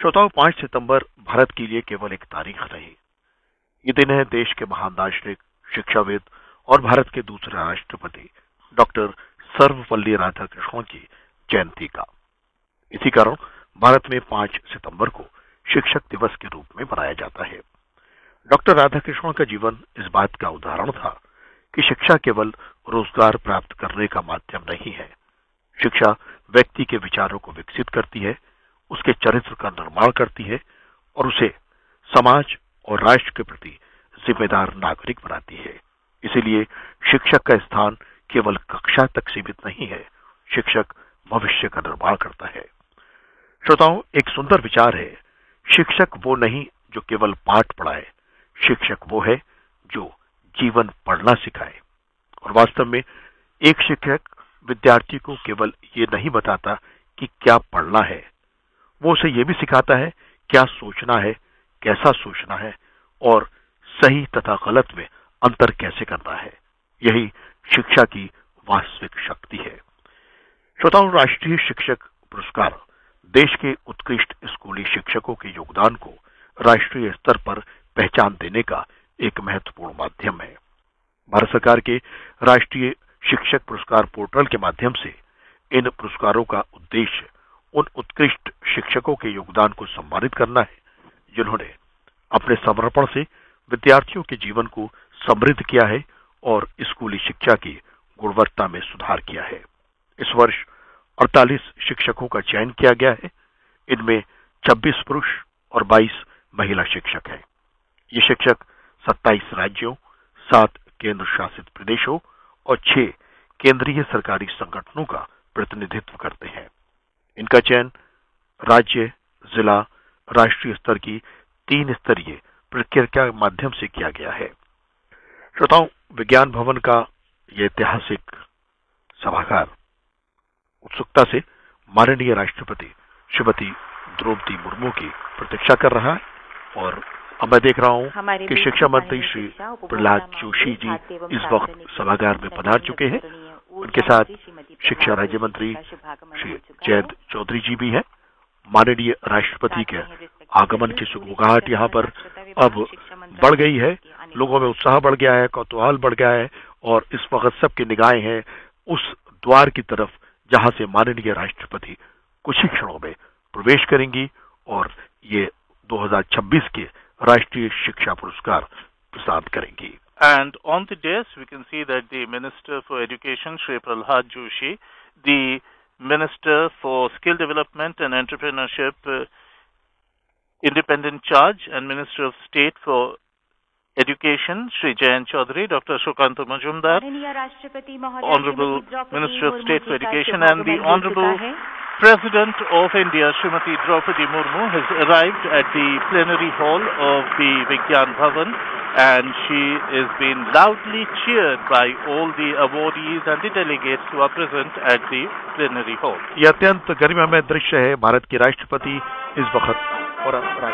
श्रोताओं, 5 सितंबर भारत के लिए केवल एक तारीख नहीं, ये दिन है देश के महान दार्शनिक, शिक्षाविद और भारत के दूसरे राष्ट्रपति डॉक्टर सर्वपल्ली राधाकृष्णन की जयंती का। इसी कारण भारत में 5 सितंबर को शिक्षक दिवस के रूप में मनाया जाता है। डॉक्टर राधाकृष्णन का जीवन इस बात का उदाहरण था कि शिक्षा केवल रोजगार प्राप्त करने का माध्यम नहीं है। शिक्षा व्यक्ति के विचारों को विकसित करती है, उसके चरित्र का निर्माण करती है और उसे समाज और राष्ट्र के प्रति जिम्मेदार नागरिक बनाती है। इसीलिए शिक्षक का स्थान केवल कक्षा तक सीमित नहीं है, शिक्षक भविष्य का निर्माण करता है। श्रोताओं, एक सुंदर विचार है, शिक्षक वो नहीं जो केवल पाठ पढ़ाए, शिक्षक वो है जो जीवन पढ़ना सिखाए। और वास्तव में एक शिक्षक विद्यार्थी को केवल ये नहीं बताता कि क्या पढ़ना है, वो उसे ये भी सिखाता है क्या सोचना है, कैसा सोचना है और सही तथा गलत में अंतर कैसे करना है। यही शिक्षा की वास्तविक शक्ति है। श्रोताओं, राष्ट्रीय शिक्षक पुरस्कार देश के उत्कृष्ट स्कूली शिक्षकों के योगदान को राष्ट्रीय स्तर पर पहचान देने का एक महत्वपूर्ण माध्यम है। भारत सरकार के राष्ट्रीय शिक्षक पुरस्कार पोर्टल के माध्यम से इन पुरस्कारों का उद्देश्य उन उत्कृष्ट शिक्षकों के योगदान को सम्मानित करना है जिन्होंने अपने समर्पण से विद्यार्थियों के जीवन को समृद्ध किया है और स्कूली शिक्षा की गुणवत्ता में सुधार किया है। इस वर्ष 48 शिक्षकों का चयन किया गया है। इनमें 26 पुरुष और 22 महिला शिक्षक हैं। ये शिक्षक 27 राज्यों, 7 केंद्र शासित प्रदेशों और 6 केंद्रीय सरकारी संगठनों का प्रतिनिधित्व करते हैं। इनका चयन राज्य, जिला, राष्ट्रीय स्तर की 3 स्तरीय प्रक्रिया के माध्यम से किया गया है। श्रोताओं, विज्ञान भवन का यह ऐतिहासिक सभागार उत्सुकता से माननीय राष्ट्रपति श्रीमती द्रौपदी मुर्मू की प्रतीक्षा कर रहा है और अब मैं देख रहा हूं कि शिक्षा मंत्री श्री प्रहलाद जोशी जी इस वक्त सभागार में पधार चुके हैं। उनके साथ शिक्षा राज्य मंत्री श्री जयंत चौधरी जी भी हैं। माननीय राष्ट्रपति के आगमन की सुगबुगाहट यहाँ पर अब बढ़ गई है, लोगों में उत्साह बढ़ गया है, कौतूहल बढ़ गया है और इस वक्त सबकी निगाहें हैं उस द्वार की तरफ जहां से माननीय राष्ट्रपति कुछ ही क्षणों में प्रवेश करेंगी और ये 2026 के राष्ट्रीय शिक्षा पुरस्कार प्रदान करेंगी। And on the dais, we can see that the Minister for Education, Shri Prahlad Joshi, the Minister for Skill Development and Entrepreneurship, Independent Charge, and Minister of State for Education, Shri Jayant Chaudhary, Dr. Shokanta Majumdar, Honorable Minister of State for Education, and the Honorable President of India, Srimati Draupadi Murmu, has arrived at the plenary hall of the Vigyan Bhavan, and she is being loudly cheered by all the awardees and the delegates who are present at the plenary hall. यह अत्यंत गरिमामय दृश्य है। भारत की राष्ट्रपति इस वक्त और